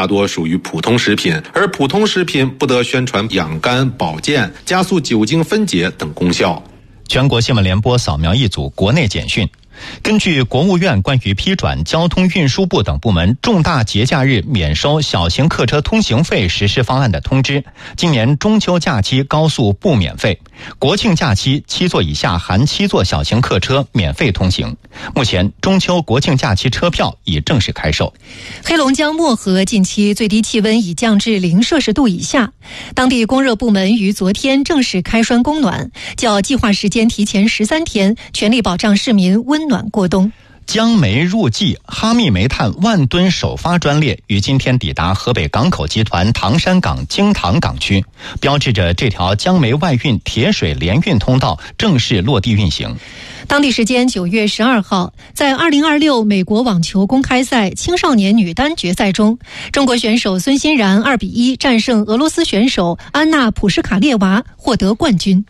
大多属于普通食品，而普通食品不得宣传养肝、保健、加速酒精分解等功效。 全国新闻联播扫描一组国内简讯。根据国务院关于批转交通运输部等部门重大节假日免收小型客车通行费实施方案的通知，今年中秋假期高速不免费，国庆假期7座以下含7座小型客车免费通行。目前中秋国庆假期车票已正式开售。 黑龙江漠河近期最低气温已降至0摄氏度以下，当地供热部门于昨天正式开栓供暖，较计划时间提前13天，全力保障市民温暖过冬。 江煤入冀哈密煤炭万吨首发专列于今天抵达河北港口集团唐山港京塘港区，标志着这条江煤外运铁水联运通道正式落地运行。 当地时间9月12号，在2026美国网球公开赛青少年女单决赛中，中国选手孙欣然2-1战胜俄罗斯选手安娜普什卡列娃，获得冠军。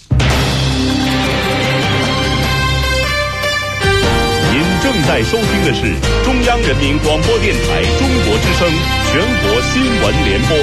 正在收听的是中央人民广播电台中国之声全国新闻联播。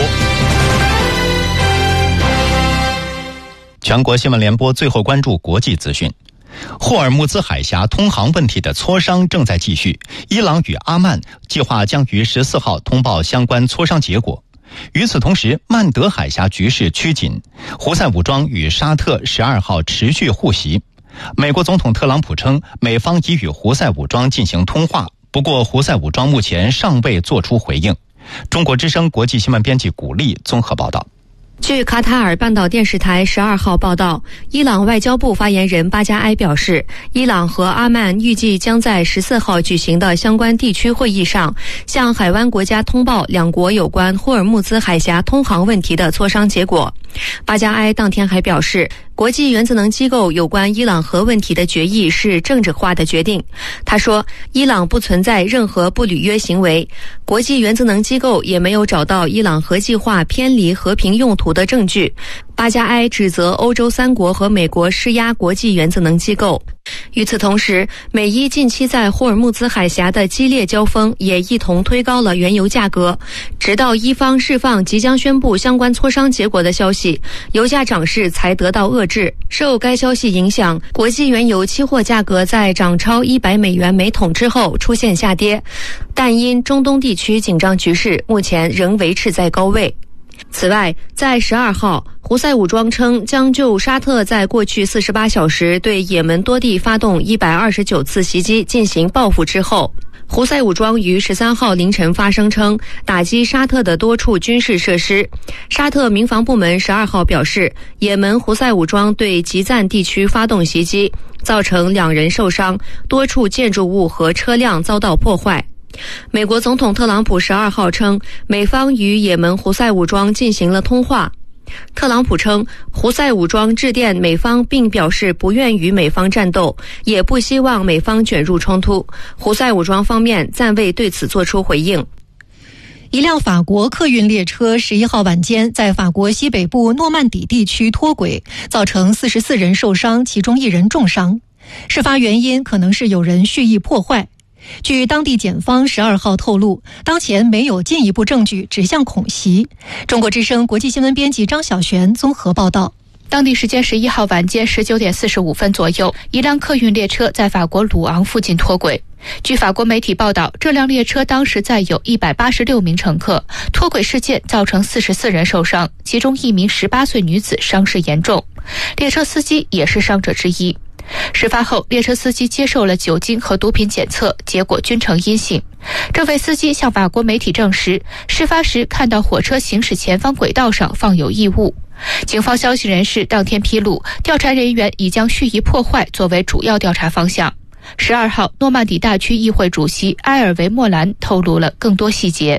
全国新闻联播最后关注国际资讯。霍尔木兹海峡通航问题的磋商正在继续，伊朗与阿曼计划将于14号通报相关磋商结果。与此同时，曼德海峡局势趋紧，胡塞武装与沙特12号持续互袭。美国总统特朗普称，美方已与胡塞武装进行通话，不过胡塞武装目前尚未作出回应。中国之声国际新闻编辑古丽综合报道。 据卡塔尔半岛电视台12号报道，伊朗外交部发言人巴加埃表示，伊朗和阿曼预计将在14号举行的相关地区会议上，向海湾国家通报两国有关霍尔木兹海峡通航问题的磋商结果。巴加埃当天还表示，国际原子能机构有关伊朗核问题的决议是政治化的决定。他说，伊朗不存在任何不履约行为，国际原子能机构也没有找到伊朗核计划偏离和平用途的证据。巴加埃指责欧洲3国和美国施压国际原子能机构。与此同时，美伊近期在霍尔木兹海峡的激烈交锋也一同推高了原油价格，直到伊方释放即将宣布相关磋商结果的消息，油价涨势才得到遏制。受该消息影响，国际原油期货价格在涨超100美元每桶之后出现下跌，但因中东地区紧张局势，目前仍维持在高位。此外，在12号，胡塞武装称将就沙特在过去48小时对也门多地发动129次袭击进行报复之后，胡塞武装于13号凌晨发声称打击沙特的多处军事设施。沙特民防部门12号表示，也门胡塞武装对吉赞地区发动袭击，造成2人受伤，多处建筑物和车辆遭到破坏。美国总统特朗普12号称，美方与也门胡塞武装进行了通话。特朗普称，胡塞武装致电美方并表示不愿与美方战斗，也不希望美方卷入冲突。胡塞武装方面暂未对此作出回应。 一辆法国客运列车11号晚间在法国西北部诺曼底地区脱轨，造成44人受伤，其中1人重伤。事发原因可能是有人蓄意破坏。据当地检方12号透露，当前没有进一步证据指向恐袭。中国之声国际新闻编辑张小璇综合报道。 当地时间11号晚间19点45分左右，一辆客运列车在法国鲁昂附近脱轨。据法国媒体报道，这辆列车当时载有186名乘客，脱轨事件造成44人受伤，其中1名18岁女子伤势严重，列车司机也是伤者之一。事发后，列车司机接受了酒精和毒品检测，结果均呈阴性。这位司机向法国媒体证实，事发时看到火车行驶前方轨道上放有异物。警方消息人士当天披露，调查人员已将蓄意破坏作为主要调查方向。12号，诺曼底大区议会主席埃尔维莫兰透露了更多细节。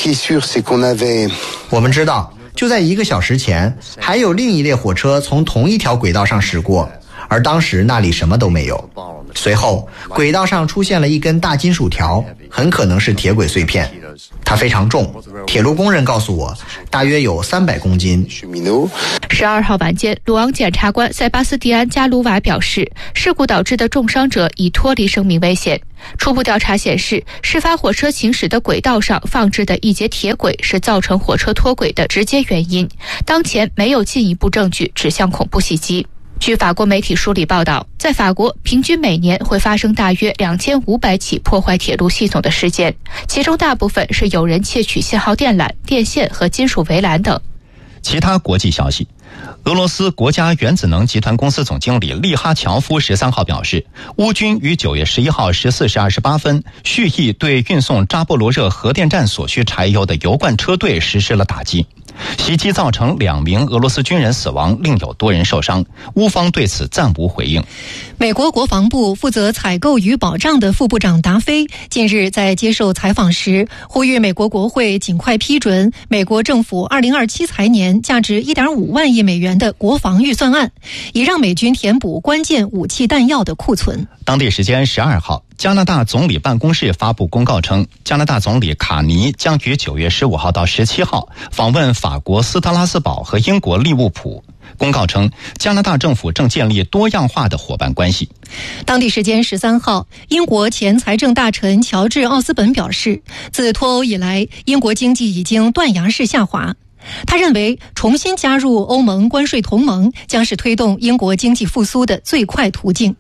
我们知道，就在1个小时前，还有另一列火车从同一条轨道上驶过，而当时那里什么都没有。随后，轨道上出现了一根大金属条，很可能是铁轨碎片。 它非常重，铁路工人告诉我，大约有300公斤。 12号晚间，鲁昂检察官塞巴斯蒂安·加卢瓦表示，事故导致的重伤者已脱离生命危险。初步调查显示，事发火车行驶的轨道上放置的一节铁轨是造成火车脱轨的直接原因。当前没有进一步证据指向恐怖袭击。据法国媒体梳理报道，在法国平均每年会发生大约2500起破坏铁路系统的事件，其中大部分是有人窃取信号电缆、电线和金属围栏等。 其他国际消息，俄罗斯国家原子能集团公司总经理利哈乔夫13号表示，乌军于9月11号14时28分蓄意对运送扎波罗热核电站所需柴油的油罐车队实施了打击。袭击造成2名俄罗斯军人死亡，另有多人受伤。乌方对此暂无回应。 美国国防部负责采购与保障的副部长达菲近日在接受采访时，呼吁美国国会尽快批准美国政府2027财年价值1.5万亿美元的国防预算案，以让美军填补关键武器弹药的库存。 当地时间12号，加拿大总理办公室发布公告称，加拿大总理卡尼将于9月15号到17号访问法国斯特拉斯堡和英国利物浦。公告称，加拿大政府正建立多样化的伙伴关系。 当地时间13号，英国前财政大臣乔治·奥斯本表示，自脱欧以来，英国经济已经断崖式下滑。他认为，重新加入欧盟关税同盟将是推动英国经济复苏的最快途径。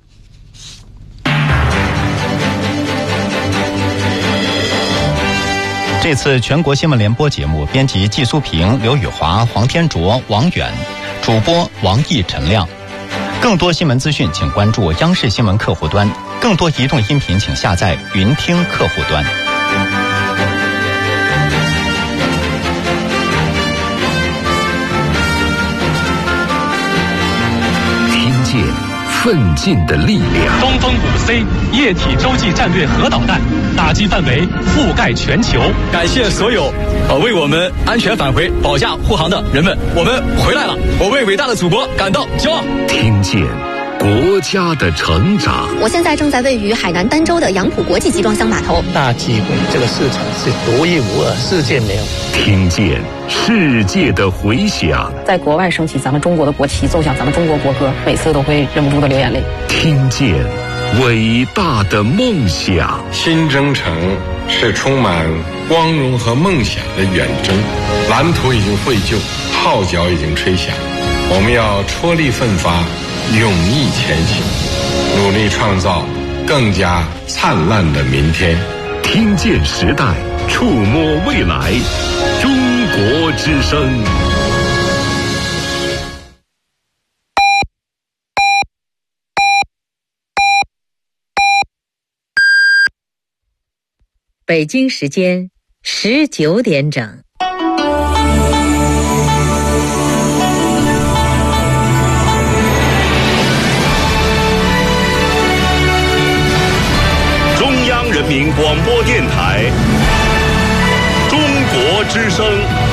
这次全国新闻联播节目编辑季苏平、刘宇华、黄天卓、王远，主播王毅、陈亮。更多新闻资讯请关注央视新闻客户端，更多移动音频请下载云听客户端。 听见奋进的力量。 东风5C 液体洲际战略核导弹打击范围覆盖全球。 感谢所有为我们安全返回保驾护航的人们，我们回来了，我为伟大的祖国感到骄傲。 听见国家的成长。 我现在正在位于海南儋州的杨浦国际集装箱码头。 大机会，这个市场是独一无二，世界没有。 听见世界的回响。 在国外升起咱们中国的国旗，奏响咱们中国国歌，每次都会忍不住的流眼泪。 听见伟大的梦想。 新征程是充满光荣和梦想的远征，蓝图已经绘就，号角已经吹响，我们要踔厉奋发，勇毅前行，努力创造更加灿烂的明天。 听见时代，触摸未来，中国之声。 北京时间19点整。 中央人民广播电台中国之声。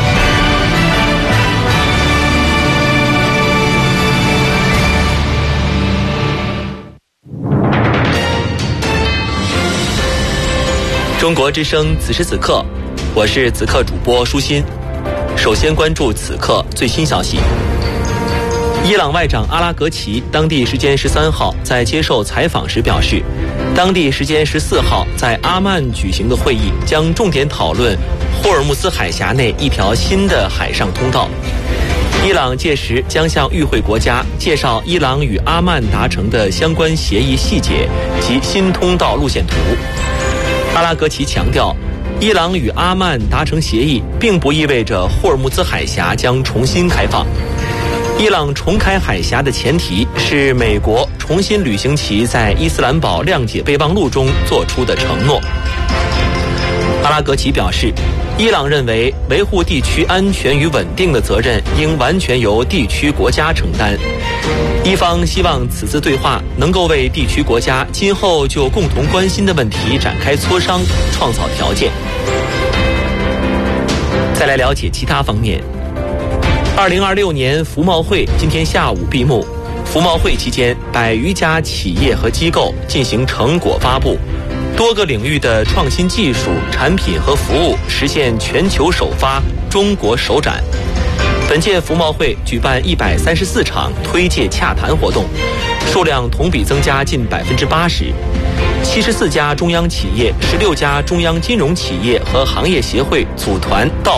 中国之声，此时此刻，我是此刻主播舒心。首先关注此刻最新消息。伊朗外长阿拉格齐当地时间13号在接受采访时表示，当地时间14号在阿曼举行的会议将重点讨论霍尔木兹海峡内一条新的海上通道。伊朗届时将向与会国家介绍伊朗与阿曼达成的相关协议细节及新通道路线图。阿拉格齐强调，伊朗与阿曼达成协议并不意味着霍尔木兹海峡将重新开放。伊朗重开海峡的前提是美国重新履行其在伊斯兰堡谅解备忘录中做出的承诺。阿拉格齐表示，伊朗认为维护地区安全与稳定的责任应完全由地区国家承担。伊方希望此次对话能够为地区国家今后就共同关心的问题展开磋商创造条件。再来了解其他方面。2026年服贸会今天下午闭幕。服贸会期间，100余家企业和机构进行成果发布， 多个领域的创新技术、产品和服务实现全球首发、中国首展。本届服贸会举办134场推介洽谈活动，数量同比增加近80%，74家中央企业、16家中央金融企业和行业协会组团到